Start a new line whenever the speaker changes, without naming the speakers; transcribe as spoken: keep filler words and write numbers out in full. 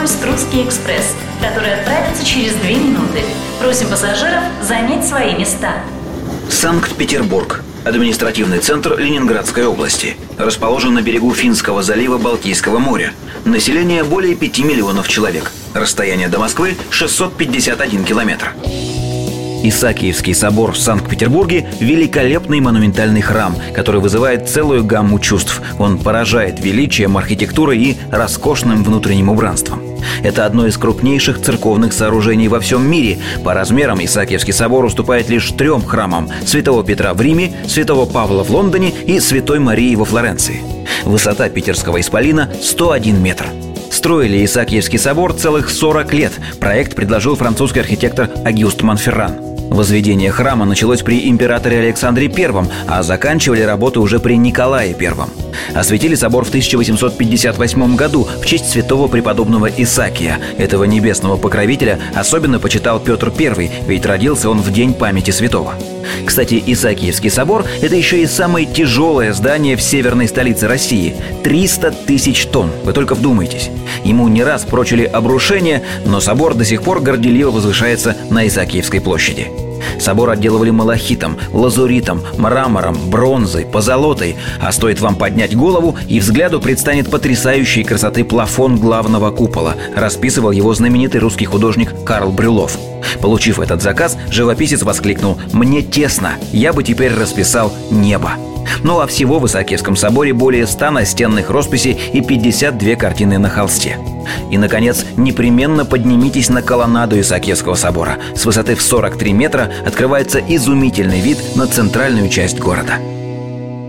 поезд «Русский экспресс», который отправится через две минуты. Просим пассажиров занять свои места.
Санкт-Петербург. Административный центр Ленинградской области. Расположен на берегу Финского залива Балтийского моря. Население более пяти миллионов человек. Расстояние до Москвы шестьсот пятьдесят один километр. Исаакиевский собор в Санкт-Петербурге – великолепный монументальный храм, который вызывает целую гамму чувств. Он поражает величием архитектуры и роскошным внутренним убранством. Это одно из крупнейших церковных сооружений во всем мире. По размерам Исаакиевский собор уступает лишь трем храмам – Святого Петра в Риме, Святого Павла в Лондоне и Святой Марии во Флоренции. Высота питерского исполина – сто один метр. Строили Исаакиевский собор целых сорок лет. Проект предложил французский архитектор Агюст Монферран. Возведение храма началось при императоре Александре Первом, а заканчивали работы уже при Николае Первом. Осветили собор в тысяча восемьсот пятьдесят восьмом году в честь святого преподобного Исаакия. Этого небесного покровителя особенно почитал Петр Первый, ведь родился он в день памяти святого. Кстати, Исаакиевский собор – это еще и самое тяжелое здание в северной столице России – триста тысяч тонн. Вы только вдумайтесь. Ему не раз прочили обрушение, но собор до сих пор горделиво возвышается на Исаакиевской площади. Собор отделывали малахитом, лазуритом, мрамором, бронзой, позолотой. А стоит вам поднять голову, и взгляду предстанет потрясающей красоты плафон главного купола. Расписывал его знаменитый русский художник Карл Брюллов. Получив этот заказ, живописец воскликнул: «Мне тесно, я бы теперь расписал небо». Ну а всего в Исаакиевском соборе более ста настенных росписей и пятьдесят две картины на холсте. И, наконец, непременно поднимитесь на колоннаду Исаакиевского собора. С высоты в сорок три метра открывается изумительный вид на центральную часть города.